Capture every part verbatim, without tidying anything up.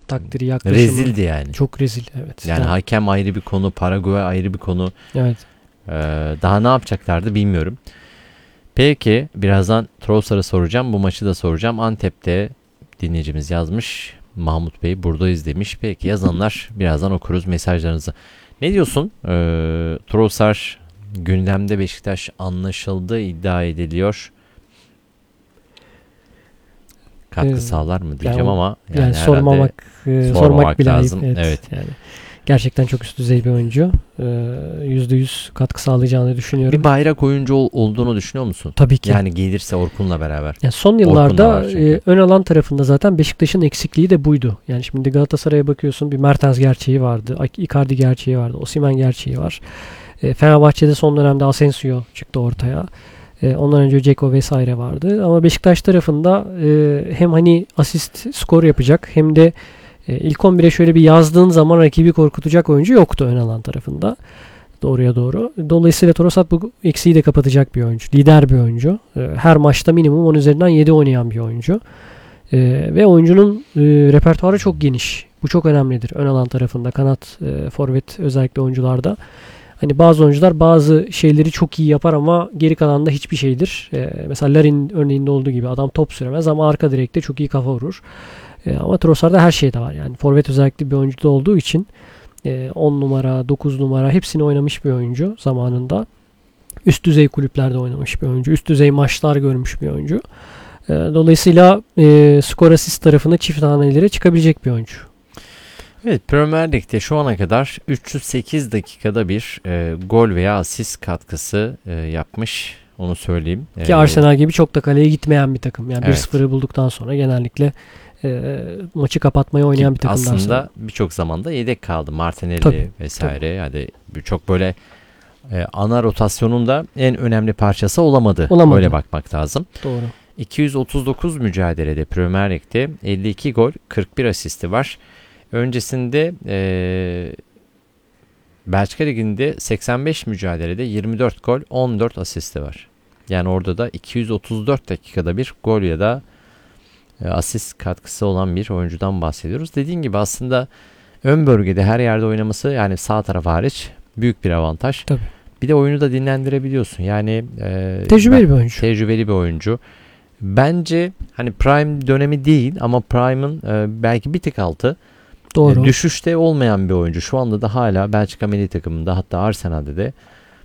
takdiri, yaklaşımı. Rezildi yani. Çok rezil, evet. Yani Daha... hakem ayrı bir konu, Paraguay ayrı bir konu. Evet. Ee, daha ne yapacaklardı bilmiyorum. Peki birazdan Trossard'a soracağım. Bu maçı da soracağım. Antep'te dinleyicimiz yazmış. Mahmut Bey buradayız demiş. Peki yazanlar birazdan okuruz mesajlarınızı. Ne diyorsun? Ee, Trossard gündemde, Beşiktaş anlaşıldı iddia ediliyor. Katkı ee, sağlar mı diyeceğim yani, ama yani, yani sormamak e, sormak bile lazım. Evet. evet. Yani gerçekten çok üst düzey bir oyuncu. yüzde yüz katkı sağlayacağını düşünüyorum. Bir bayrak oyuncu ol, olduğunu düşünüyor musun? Tabii ki. Yani gelirse Orkun'la beraber. Yani son yıllarda e, ön alan tarafında zaten Beşiktaş'ın eksikliği de buydu. Yani şimdi Galatasaray'a bakıyorsun, bir Mertens gerçeği vardı. Icardi gerçeği vardı. Osimhen gerçeği var. E, Fenerbahçe'de son dönemde Asensio çıktı ortaya. E, ondan önce Dzeko vesaire vardı. Ama Beşiktaş tarafında e, hem hani asist, skor yapacak hem de e, ilk on bire şöyle bir yazdığın zaman rakibi korkutacak oyuncu yoktu ön alan tarafında. Doğruya doğru. Dolayısıyla Trossard bu eksiği de kapatacak bir oyuncu. Lider bir oyuncu. E, her maçta minimum on üzerinden yedi oynayan bir oyuncu. E, ve oyuncunun e, repertuarı çok geniş. Bu çok önemlidir ön alan tarafında. Kanat, e, forvet özellikle oyuncularda. Hani bazı oyuncular bazı şeyleri çok iyi yapar ama geri kalanda hiçbir şeydir. Ee, mesela Larin örneğinde olduğu gibi adam top süremez ama arka direkte çok iyi kafa vurur. Ee, ama Trossard'da her şey de var. Yani forvet özellikle bir oyuncu da olduğu için e, on numara, dokuz numara hepsini oynamış bir oyuncu zamanında. Üst düzey kulüplerde oynamış bir oyuncu. Üst düzey maçlar görmüş bir oyuncu. Ee, dolayısıyla e, skor asist tarafında çift hanelere çıkabilecek bir oyuncu. Evet, Premier Lig'de şu ana kadar üç yüz sekiz dakikada bir e, gol veya asist katkısı e, yapmış. Onu söyleyeyim. Ki Arsenal gibi çok da kaleye gitmeyen bir takım. Yani evet. bir sıfırı bulduktan sonra genellikle e, maçı kapatmaya oynayan bir takım. Aslında birçok zamanda yedek kaldı. Martinelli tabii, vesaire. Tabii. Yani çok böyle e, ana rotasyonun da en önemli parçası olamadı. olamadı. Öyle bakmak lazım. Doğru. iki yüz otuz dokuz mücadelede Premier Lig'de elli iki gol, kırk bir asisti var. Öncesinde e, Belçika Ligi'nde seksen beş mücadelede yirmi dört gol, on dört asisti var. Yani orada da iki yüz otuz dört dakikada bir gol ya da e, asist katkısı olan bir oyuncudan bahsediyoruz. Dediğim gibi aslında ön bölgede her yerde oynaması, yani sağ taraf hariç, büyük bir avantaj. Tabii. Bir de oyunu da dinlendirebiliyorsun. Yani e, tecrübeli ben, bir oyuncu. Tecrübeli bir oyuncu. Bence hani prime dönemi değil ama prime'ın e, belki bir tık altı. Doğru. Düşüşte olmayan bir oyuncu. Şu anda da hala Belçika milli takımında, hatta Arsenal'de de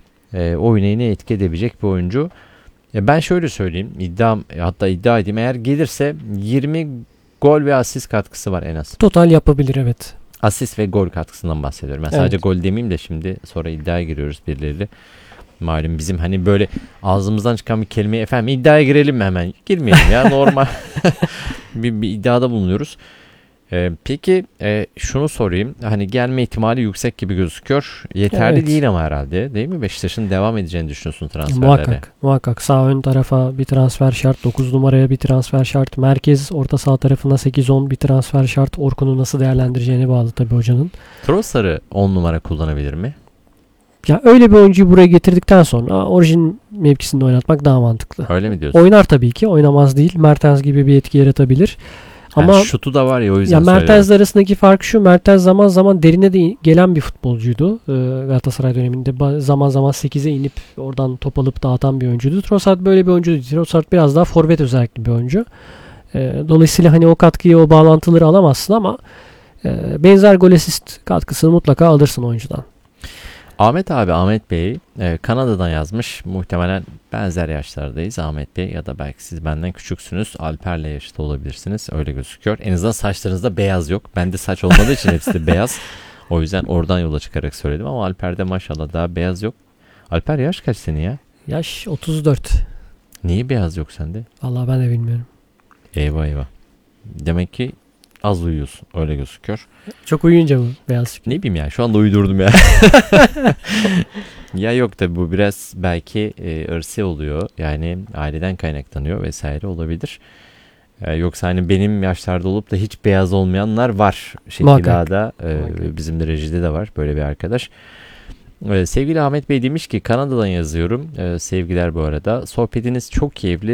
e, oyuna yine etki edebilecek bir oyuncu. E, ben şöyle söyleyeyim. iddia hatta iddia edeyim. Eğer gelirse yirmi gol ve asist katkısı var en az. Total yapabilir, evet. Asist ve gol katkısından bahsediyorum. Ben evet. Sadece gol demeyeyim de şimdi sonra iddiaya giriyoruz birileriyle. Malum bizim hani böyle ağzımızdan çıkan bir kelimeyi efendim iddiaya girelim mi hemen? Girmeyelim ya, normal bir, bir iddiada bulunuyoruz. Ee, peki e, şunu sorayım. Hani gelme ihtimali yüksek gibi gözüküyor. Yeterli evet. değil ama herhalde, değil mi? Beşiktaş'ın devam edeceğini düşünüyorsun transferlere. Muhakkak. Muhakkak. Sağ ön tarafa bir transfer şart. dokuz numaraya bir transfer şart. Merkez orta sağ tarafına sekiz on bir transfer şart. Orkun'u nasıl değerlendireceğine bağlı tabii hocanın. Trossard'ı on numara kullanabilir mi? Ya öyle bir oyuncuyu buraya getirdikten sonra orijin mevkisinde oynatmak daha mantıklı. Öyle mi diyorsun? Oynar tabii ki. Oynamaz değil. Mertens gibi bir etki yaratabilir. Ama yani şutu da var ya, o yüzden ya Mertens arasındaki fark şu. Mertens zaman zaman derine de gelen bir futbolcuydu. Ee, Galatasaray döneminde zaman zaman sekize inip oradan top alıp dağıtan bir oyuncuydu. Trossard böyle bir oyuncu değil. Trossard biraz daha forvet özellikli bir oyuncu. Ee, dolayısıyla hani o katkıyı, o bağlantıları alamazsın ama e, benzer gol asist katkısını mutlaka alırsın oyuncudan. Ahmet abi, Ahmet Bey e, Kanada'dan yazmış. Muhtemelen benzer yaşlardayız Ahmet Bey, ya da belki siz benden küçüksünüz. Alper'le yaşıt olabilirsiniz. Öyle gözüküyor. En azından saçlarınızda beyaz yok. Bende saç olmadığı için hepsi de beyaz. O yüzden oradan yola çıkarak söyledim ama Alper'de maşallah daha beyaz yok. Alper yaş kaç senin ya? Yaş otuz dört. Niye beyaz yok sende? Vallahi ben de bilmiyorum. Eyvah eyvah. Demek ki az uyuyorsun. Öyle gözüküyor. Çok uyuyunca mı beyaz çıkıyor? Ne bileyim ya. Şu anda uydurdum ya. Ya yok tabi, bu biraz belki e, ırsi oluyor. Yani aileden kaynaklanıyor vesaire, olabilir. E, yoksa hani benim yaşlarda olup da hiç beyaz olmayanlar var. Şekilada e, bizim de rejide de var böyle bir arkadaş. E, sevgili Ahmet Bey demiş ki Kanada'dan yazıyorum. E, sevgiler bu arada. Sohbetiniz çok keyifli.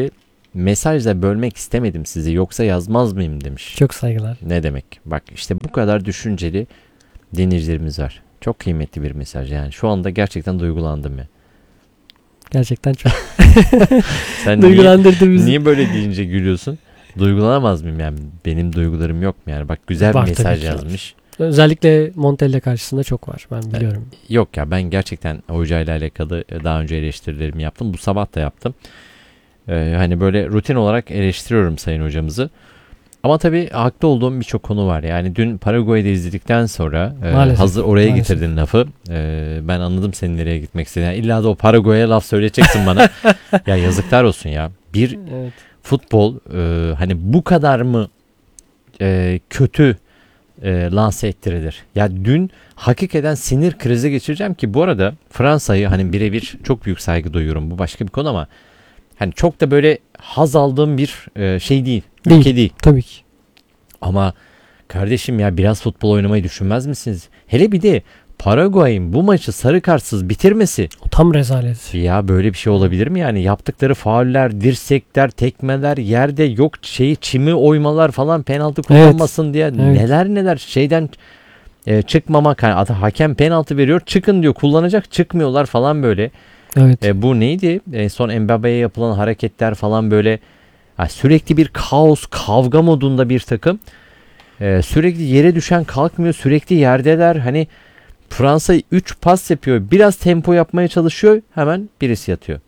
mesajla bölmek istemedim sizi, yoksa yazmaz mıyım demiş. Çok saygılar. Ne demek? Bak işte bu kadar düşünceli dinleyicilerimiz var. Çok kıymetli bir mesaj yani. Şu anda gerçekten duygulandım ya. Gerçekten çok Sen duygulandırdı niye, bizi. niye böyle deyince gülüyorsun? Duygulanamaz mıyım yani? Benim duygularım yok mu yani? Bak güzel Var bir tabii mesaj ki. yazmış. Özellikle Montella karşısında çok var. Ben biliyorum. Yok ya, ben gerçekten hocayla alakalı daha önce eleştirilerimi yaptım. Bu sabah da yaptım. Ee, hani böyle rutin olarak eleştiriyorum sayın hocamızı. Ama tabii haklı olduğum birçok konu var. Yani dün Paraguay'da izledikten sonra e, hazır oraya maalesef. getirdin lafı. E, ben anladım senin nereye gitmek istediğini. Yani illa da o Paraguay'a laf söyleyeceksin bana. Ya yazıklar olsun ya. Bir Evet. futbol e, hani bu kadar mı e, kötü e, lanse ettirilir? Ya dün hakikaten sinir krizi geçireceğim ki, bu arada Fransa'yı hani birebir çok büyük saygı duyuyorum. Bu başka bir konu ama hani çok da böyle haz aldığım bir e, şey değil. Değil. Ülke değil. Tabii ki. Ama kardeşim ya, biraz futbol oynamayı düşünmez misiniz? Hele bir de Paraguay'ın bu maçı sarı kartsız bitirmesi. O tam rezalet. Ya böyle bir şey olabilir mi yani? Yaptıkları fauller, dirsekler, tekmeler, yerde yok şeyi çimi oymalar falan, penaltı kullanmasın evet. diye evet. neler neler şeyden e, çıkmamak. Yani hakem penaltı veriyor, çıkın diyor, kullanacak, çıkmıyorlar falan böyle. Evet. E, bu neydi? En son Mbappe'ye yapılan hareketler falan böyle. Yani sürekli bir kaos, kavga modunda bir takım. Ee, sürekli yere düşen kalkmıyor. Sürekli yerdeler. Hani Fransa üç pas yapıyor. Biraz tempo yapmaya çalışıyor. Hemen birisi yatıyor.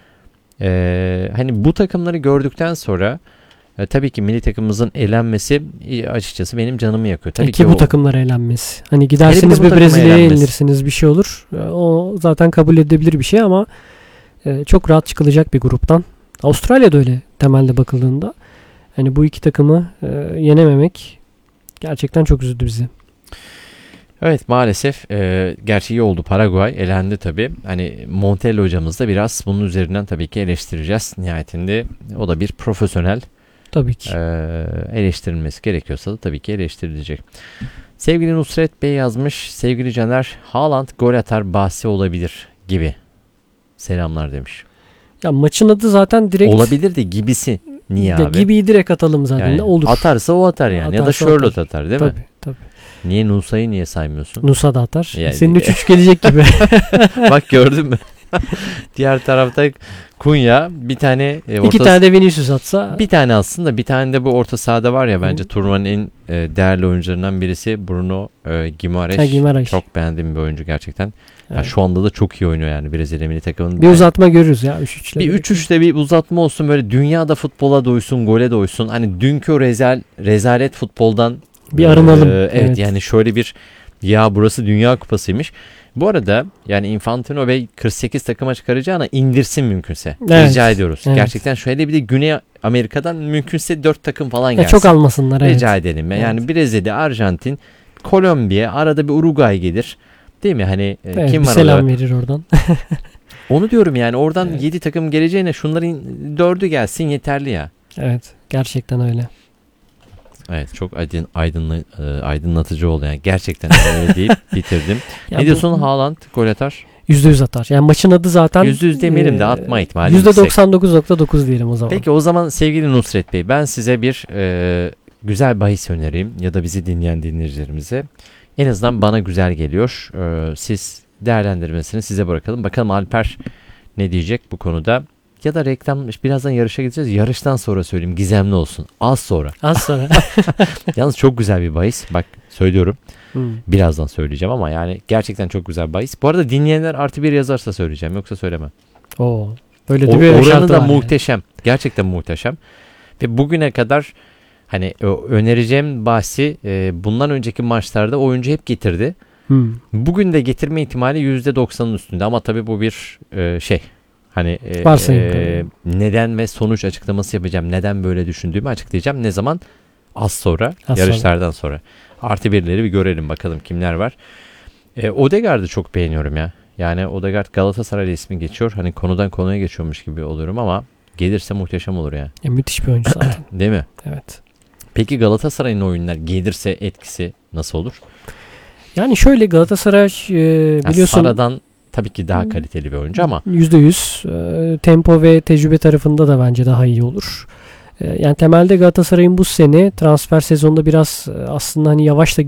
Ee, hani bu takımları gördükten sonra e, tabii ki milli takımımızın elenmesi e, açıkçası benim canımı yakıyor. Tabii e ki, ki bu o, takımlar elenmesi. Hani gidersiniz bir Brezilya'ya yenilirsiniz, bir şey olur. O zaten kabul edilebilir bir şey ama e, çok rahat çıkılacak bir gruptan. Avustralya da öyle temelde bakıldığında. Hani bu iki takımı e, yenememek gerçekten çok üzdü bizi. Evet, maalesef e, gerçi iyi oldu, Paraguay elendi tabii. Hani Montella hocamız da biraz bunun üzerinden tabii ki eleştireceğiz. Nihayetinde o da bir profesyonel. Tabii ki. E, eleştirilmesi gerekiyorsa da tabii ki eleştirilecek. Sevgili Nusret Bey yazmış. Sevgili Caner, Haaland gol atar bahsi olabilir gibi. Selamlar demiş. Ya maçın adı zaten direkt. Olabilir de gibisi. Niye de abi? Gibi direkt atalım zaten. Yani de olur. Atarsa o atar yani. Atarsa ya da Charlotte atar. atar değil tabii, mi? Tabii. Niye Nusa'yı niye saymıyorsun? Nusa da atar. Yani... Senin üç üç gelecek gibi. Bak gördün mü? Diğer tarafta Kunya bir tane e, orta... İki tane de Vinicius atsa. Bir tane aslında, bir tane de bu orta sahada var ya, bence turnuvanın en e, değerli oyuncularından birisi Bruno e, Guimaraes. Ha, Guimaraes. Çok beğendiğim bir oyuncu gerçekten. Evet. Yani şu anda da çok iyi oynuyor yani Brezilya milli takımının. Bir uzatma görürüz ya üç üçle. Bir üç üçle bir uzatma olsun, böyle dünyada futbola doysun, gole doysun. Hani dünkü o rezal, rezalet futboldan bir arınalım. E, evet, evet yani şöyle bir, ya burası Dünya Kupası'ymış. Bu arada yani Infantino Bey kırk sekiz takıma çıkaracağına indirsin mümkünse. Evet. Rica ediyoruz. Evet. Gerçekten şöyle bir de Güney Amerika'dan mümkünse dört takım falan gelsin. Ya çok almasınlar. Evet. Rica edelim. Evet. Yani Brezilya, Arjantin, Kolombiya, arada bir Uruguay gelir. Değil mi? Hani evet, kim bir var selam orada? verir oradan. Onu diyorum yani, oradan evet. yedi takım geleceğine şunların dördü gelsin yeterli ya. Evet. Gerçekten öyle. Evet, çok aydın, aydınlı, aydınlatıcı oldu yani. Gerçekten öyle deyip bitirdim. Ya ne diyorsun, bu... Haaland gol atar? yüzde yüz atar. Yani maçın adı zaten yüzde yüz demeyelim de atma ihtimali yüzde yüksek. doksan dokuz nokta dokuz diyelim o zaman. Peki o zaman sevgili Nusret Bey, ben size bir e, güzel bahis önereyim ya da bizi dinleyen dinleyicilerimize. En azından bana güzel geliyor. E, siz değerlendirmesini size bırakalım. Bakalım Alper ne diyecek bu konuda. Ya da reklam, birazdan yarışa gideceğiz. Yarıştan sonra söyleyeyim, gizemli olsun. Az sonra. Az sonra. Yalnız çok güzel bir bahis. Bak söylüyorum. Hmm. Birazdan söyleyeceğim ama yani gerçekten çok güzel bir bahis. Bu arada dinleyenler artı bir yazarsa söyleyeceğim. Yoksa söylemem. Oo. Böyle O, de bir oranı da yani. muhteşem. Gerçekten muhteşem. Ve bugüne kadar hani önereceğim bahsi e, bundan önceki maçlarda oyuncu hep getirdi. Hmm. Bugün de getirme ihtimali yüzde doksanın üstünde ama tabii bu bir e, şey. Hani e, e, neden ve sonuç açıklaması yapacağım. Neden böyle düşündüğümü açıklayacağım. Ne zaman? Az sonra. Az yarışlardan sonra. sonra. Artı birleri bir görelim bakalım kimler var. E, Odegaard'ı çok beğeniyorum ya. Yani Odegaard Galatasaray'la ismi geçiyor. Hani konudan konuya geçiyormuş gibi oluyorum ama gelirse muhteşem olur ya. ya müthiş bir oyuncu zaten. Değil mi? Evet. Peki Galatasaray'ın oyunlar gelirse etkisi nasıl olur? Yani şöyle Galatasaray e, biliyorsun. Ya Sara'dan tabii ki daha kaliteli bir oyuncu ama yüzde yüz e, tempo ve tecrübe tarafında da bence daha iyi olur. E, yani temelde Galatasaray'ın bu sene transfer sezonunda biraz e, aslında hani yavaş da